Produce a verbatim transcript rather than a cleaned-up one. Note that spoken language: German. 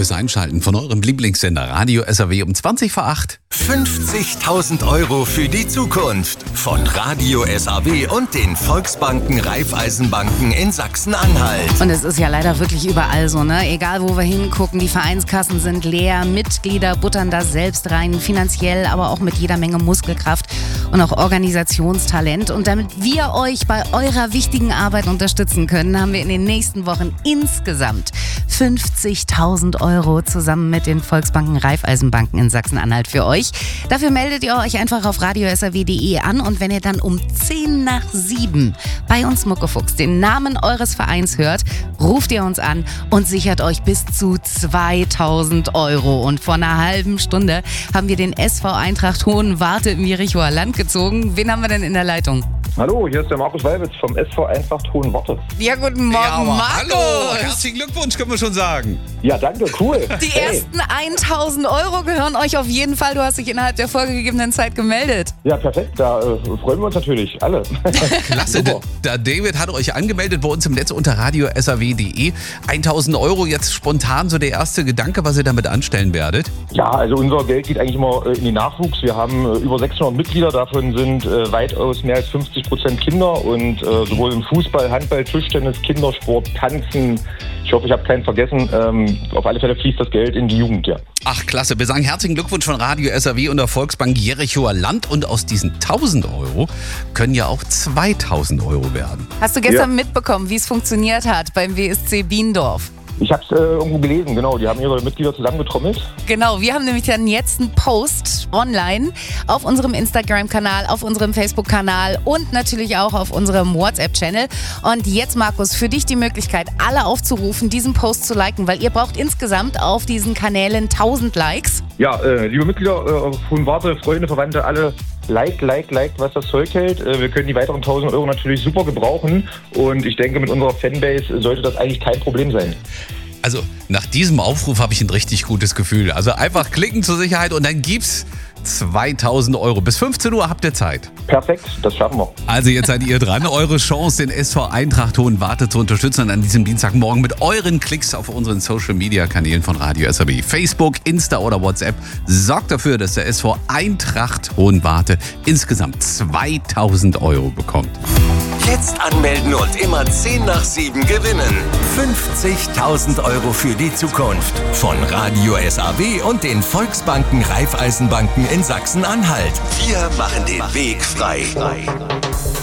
fürs Einschalten von eurem Lieblingssender Radio S R W um zwanzig vor acht. fünfzigtausend Euro für die Zukunft von Radio S R W und den Volksbanken Raiffeisenbanken in Sachsen-Anhalt. Und es ist ja leider wirklich überall so, ne? Egal wo wir hingucken, die Vereinskassen sind leer, Mitglieder buttern da selbst rein, finanziell, aber auch mit jeder Menge Muskelkraft und auch Organisationstalent. Und damit wir euch bei eurer wichtigen Arbeit unterstützen können, haben wir in den nächsten Wochen insgesamt fünfzigtausend Euro zusammen mit den Volksbanken Raiffeisenbanken in Sachsen-Anhalt für euch. Dafür meldet ihr euch einfach auf radio s r w punkt d e an und wenn ihr dann um zehn nach sieben bei uns Muckefuchs den Namen eures Vereins hört, ruft ihr uns an und sichert euch bis zu zweitausend Euro. Und vor einer halben Stunde haben wir den S V Eintracht Hohenwarte im Jerichoer Land gezogen. Wen haben wir denn in der Leitung? Hallo, hier ist der Markus Weibitz vom S V Eintracht Hohenwarte. Ja, guten Morgen, Ja, aber Markus. hallo, herzlichen Glückwunsch, können wir schon sagen. Ja, danke, cool. Die Hey. ersten tausend Euro gehören euch auf jeden Fall. Du hast dich innerhalb der vorgegebenen Zeit gemeldet. Ja, perfekt, da äh, freuen wir uns natürlich alle. Klasse, Super. der David hat euch angemeldet bei uns im Netz unter radio s r w punkt d e. tausend Euro, jetzt spontan so der erste Gedanke, was ihr damit anstellen werdet? Ja, also unser Geld geht eigentlich immer äh, in den Nachwuchs. Wir haben äh, über sechshundert Mitglieder, davon sind äh, weitaus mehr als fünfzig Prozent Kinder und äh, sowohl im Fußball, Handball, Tischtennis, Kindersport, Tanzen. Ich hoffe, ich habe keinen vergessen. Ähm, auf alle Fälle fließt das Geld in die Jugend, ja. Ach, klasse. Wir sagen herzlichen Glückwunsch von Radio S R W und der Volksbank Jerichoer Land. Und aus diesen tausend Euro können ja auch zweitausend Euro werden. Hast du gestern mitbekommen, wie es funktioniert hat beim W S C Biendorf? Ich habe es äh, irgendwo gelesen, genau. Die haben ihre Mitglieder zusammengetrommelt. Genau, wir haben nämlich dann jetzt einen Post online auf unserem Instagram-Kanal, auf unserem Facebook-Kanal und natürlich auch auf unserem WhatsApp-Channel. Und jetzt, Markus, für dich die Möglichkeit, alle aufzurufen, diesen Post zu liken, weil ihr braucht insgesamt auf diesen Kanälen tausend Likes. Ja, äh, liebe Mitglieder äh, Hohenwarte, Freunde, Verwandte, alle like, like, like, was das Zeug hält. Äh, wir können die weiteren tausend Euro natürlich super gebrauchen. Und ich denke, mit unserer Fanbase sollte das eigentlich kein Problem sein. Also nach diesem Aufruf habe ich ein richtig gutes Gefühl. Also einfach klicken zur Sicherheit und dann gibt's zweitausend Euro. Bis fünfzehn Uhr habt ihr Zeit. Perfekt, das schaffen wir. Also jetzt seid ihr dran. Eure Chance, den S V Eintracht Hohenwarte zu unterstützen und an diesem Dienstagmorgen mit euren Klicks auf unseren Social-Media-Kanälen von Radio S R W, Facebook, Insta oder WhatsApp, sorgt dafür, dass der S V Eintracht Hohenwarte insgesamt zweitausend Euro bekommt. Jetzt anmelden und immer zehn nach sieben gewinnen. fünfzigtausend Euro für die Zukunft von Radio S R W und den Volksbanken Raiffeisenbanken in Sachsen-Anhalt. Wir machen den Weg frei.